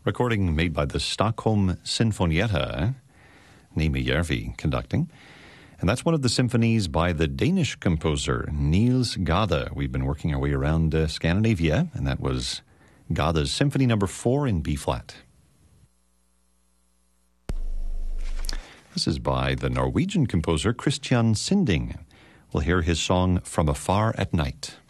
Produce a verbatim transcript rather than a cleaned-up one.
recording made by the Stockholm Sinfonietta, Nimi Järvi conducting. And that's one of the symphonies by the Danish composer Niels Gade. We've been working our way around uh, Scandinavia, and that was Gade's Symphony Number Four in B-flat. This is by the Norwegian composer Christian Sinding. We'll hear his song From Afar at Night.